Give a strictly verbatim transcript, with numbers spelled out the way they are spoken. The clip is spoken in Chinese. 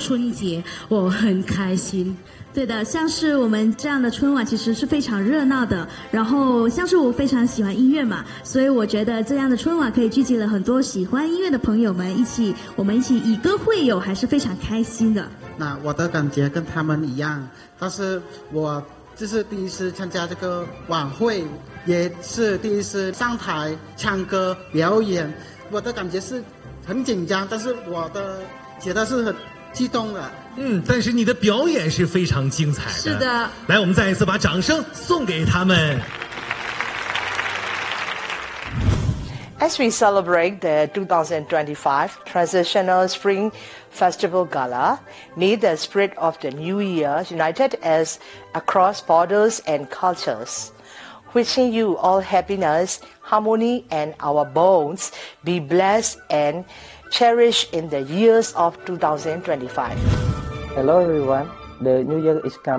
春节，我很开心。对的，像是我们这样的春晚其实是非常热闹的，然后像是我非常喜欢音乐嘛，所以我觉得这样的春晚可以聚集了很多喜欢音乐的朋友们一起，我们一起以歌会友，还是非常开心的。 那我的感觉跟他们一样，但是我这是第一次参加这个晚会，也是第一次上台唱歌表演，我的感觉是很紧张，但是我的觉得是很激动的。 嗯，但是你的表演是非常精彩的。 是的， 来，我们再一次把掌声送给他们。 As we celebrate the two thousand twenty-five Transitional Spring Festival Gala, may the spirit of the new year united us across borders and cultures. Wishing you all happiness, harmony, and our bones be blessed and cherished in the years of two thousand twenty-five. Hello everyone, the new year is coming.